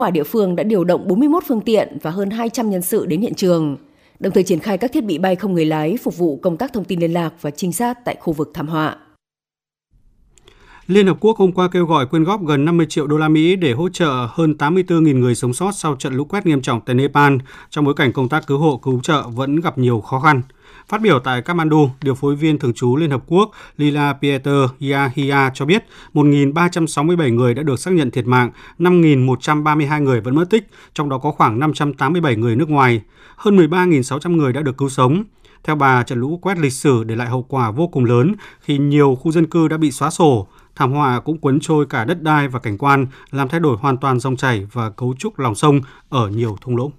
Quả địa phương đã điều động 41 phương tiện và hơn 200 nhân sự đến hiện trường, đồng thời triển khai các thiết bị bay không người lái phục vụ công tác thông tin liên lạc và trinh sát tại khu vực thảm họa. Liên Hợp Quốc hôm qua kêu gọi quyên góp gần 50 triệu đô la Mỹ để hỗ trợ hơn 84.000 người sống sót sau trận lũ quét nghiêm trọng tại Nepal, trong bối cảnh công tác cứu hộ cứu trợ vẫn gặp nhiều khó khăn. Phát biểu tại Kathmandu, điều phối viên thường trú Liên Hợp Quốc Lila Pieter Yahia cho biết 1.367 người đã được xác nhận thiệt mạng, 5.132 người vẫn mất tích, trong đó có khoảng 587 người nước ngoài. Hơn 13.600 người đã được cứu sống. Theo bà, trận lũ quét lịch sử để lại hậu quả vô cùng lớn khi nhiều khu dân cư đã bị xóa sổ. Thảm họa cũng cuốn trôi cả đất đai và cảnh quan, làm thay đổi hoàn toàn dòng chảy và cấu trúc lòng sông ở nhiều thung lũng.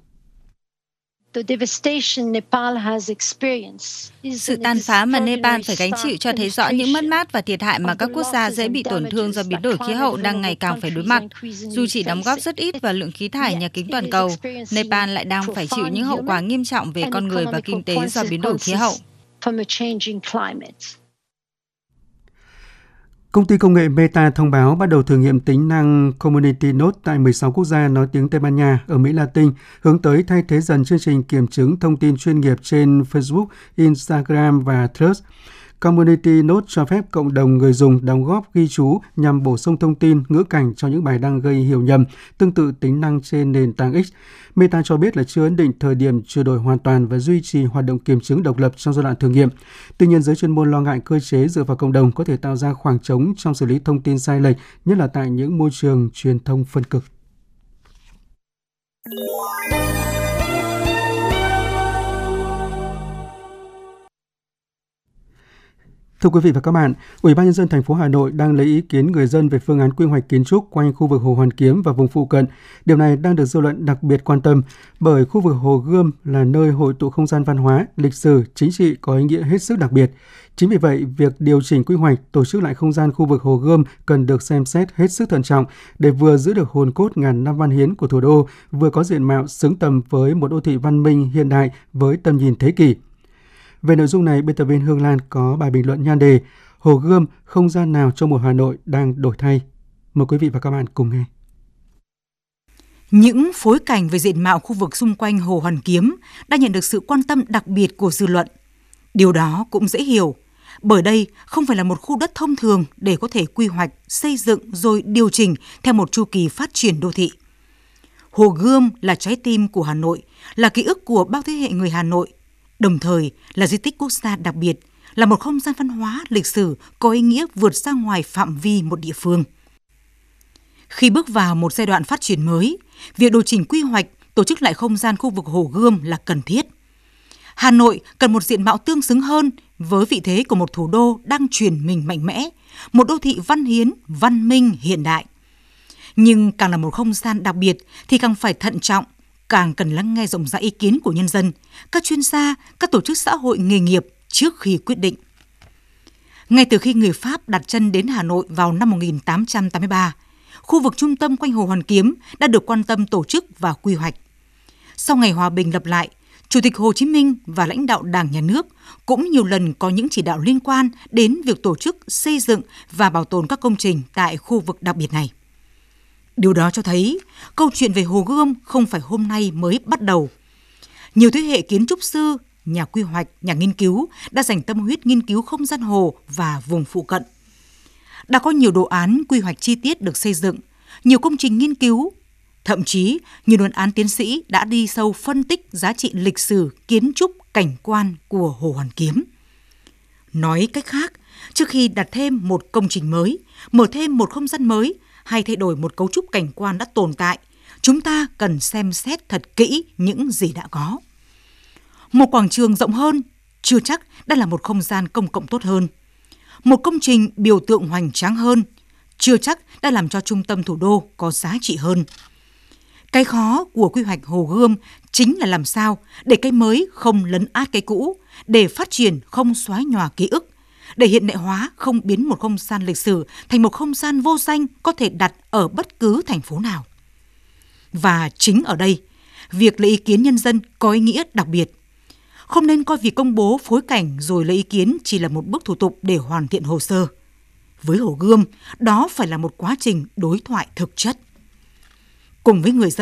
Sự tàn phá mà Nepal phải gánh chịu cho thấy rõ những mất mát và thiệt hại mà các quốc gia dễ bị tổn thương do biến đổi khí hậu đang ngày càng phải đối mặt. Dù chỉ đóng góp rất ít vào lượng khí thải nhà kính toàn cầu, Nepal lại đang phải chịu những hậu quả nghiêm trọng về con người và kinh tế do biến đổi khí hậu. Công ty công nghệ Meta thông báo bắt đầu thử nghiệm tính năng Community Note tại 16 quốc gia nói tiếng Tây Ban Nha ở Mỹ Latin, hướng tới thay thế dần chương trình kiểm chứng thông tin chuyên nghiệp trên Facebook, Instagram và Threads. Community Note cho phép cộng đồng người dùng đóng góp ghi chú nhằm bổ sung thông tin, ngữ cảnh cho những bài đăng gây hiểu nhầm, tương tự tính năng trên nền tảng X. Meta cho biết là chưa ấn định thời điểm chuyển đổi hoàn toàn và duy trì hoạt động kiểm chứng độc lập trong giai đoạn thử nghiệm. Tuy nhiên, giới chuyên môn lo ngại cơ chế dựa vào cộng đồng có thể tạo ra khoảng trống trong xử lý thông tin sai lệch, nhất là tại những môi trường truyền thông phân cực. Thưa quý vị và các bạn, Ủy ban nhân dân thành phố Hà Nội đang lấy ý kiến người dân về phương án quy hoạch kiến trúc quanh khu vực Hồ Hoàn Kiếm và vùng phụ cận. Điều này đang được dư luận đặc biệt quan tâm bởi khu vực Hồ Gươm là nơi hội tụ không gian văn hóa, lịch sử, chính trị có ý nghĩa hết sức đặc biệt. Chính vì vậy, việc điều chỉnh quy hoạch, tổ chức lại không gian khu vực Hồ Gươm cần được xem xét hết sức thận trọng để vừa giữ được hồn cốt ngàn năm văn hiến của thủ đô, vừa có diện mạo xứng tầm với một đô thị văn minh hiện đại với tầm nhìn thế kỷ. Về nội dung này, biên tập viên Hương Lan có bài bình luận nhan đề Hồ Gươm, không gian nào trong một Hà Nội đang đổi thay. Mời quý vị và các bạn cùng nghe. Những phối cảnh về diện mạo khu vực xung quanh Hồ Hoàn Kiếm đã nhận được sự quan tâm đặc biệt của dư luận. Điều đó cũng dễ hiểu, bởi đây không phải là một khu đất thông thường để có thể quy hoạch, xây dựng rồi điều chỉnh theo một chu kỳ phát triển đô thị. Hồ Gươm là trái tim của Hà Nội, là ký ức của bao thế hệ người Hà Nội, đồng thời là di tích quốc gia đặc biệt, là một không gian văn hóa lịch sử có ý nghĩa vượt ra ngoài phạm vi một địa phương. Khi bước vào một giai đoạn phát triển mới, việc điều chỉnh quy hoạch, tổ chức lại không gian khu vực Hồ Gươm là cần thiết. Hà Nội cần một diện mạo tương xứng hơn với vị thế của một thủ đô đang chuyển mình mạnh mẽ, một đô thị văn hiến, văn minh, hiện đại. Nhưng càng là một không gian đặc biệt thì càng phải thận trọng, càng cần lắng nghe rộng rãi ý kiến của nhân dân, các chuyên gia, các tổ chức xã hội nghề nghiệp trước khi quyết định. Ngay từ khi người Pháp đặt chân đến Hà Nội vào năm 1883, khu vực trung tâm quanh Hồ Hoàn Kiếm đã được quan tâm tổ chức và quy hoạch. Sau ngày hòa bình lập lại, Chủ tịch Hồ Chí Minh và lãnh đạo Đảng, Nhà nước cũng nhiều lần có những chỉ đạo liên quan đến việc tổ chức, xây dựng và bảo tồn các công trình tại khu vực đặc biệt này. Điều đó cho thấy câu chuyện về Hồ Gươm không phải hôm nay mới bắt đầu. Nhiều thế hệ kiến trúc sư, nhà quy hoạch, nhà nghiên cứu đã dành tâm huyết nghiên cứu không gian hồ và vùng phụ cận. Đã có nhiều đồ án quy hoạch chi tiết được xây dựng, nhiều công trình nghiên cứu, thậm chí nhiều luận án tiến sĩ đã đi sâu phân tích giá trị lịch sử, kiến trúc, cảnh quan của Hồ Hoàn Kiếm. Nói cách khác, trước khi đặt thêm một công trình mới, mở thêm một không gian mới hay thay đổi một cấu trúc cảnh quan đã tồn tại, chúng ta cần xem xét thật kỹ những gì đã có. Một quảng trường rộng hơn chưa chắc đã là một không gian công cộng tốt hơn. Một công trình biểu tượng hoành tráng hơn chưa chắc đã làm cho trung tâm thủ đô có giá trị hơn. Cái khó của quy hoạch Hồ Gươm chính là làm sao để cái mới không lấn át cái cũ, để phát triển không xóa nhòa ký ức, để hiện đại hóa không biến một không gian lịch sử thành một không gian vô danh có thể đặt ở bất cứ thành phố nào. Và chính ở đây, việc lấy ý kiến nhân dân có ý nghĩa đặc biệt. Không nên coi việc công bố phối cảnh rồi lấy ý kiến chỉ là một bước thủ tục để hoàn thiện hồ sơ. Với Hồ Gươm, đó phải là một quá trình đối thoại thực chất. cùng với người dân